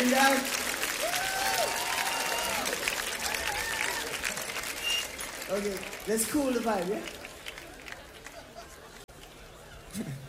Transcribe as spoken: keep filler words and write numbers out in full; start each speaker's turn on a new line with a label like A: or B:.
A: it out. Okay, let's cool the vibe, yeah?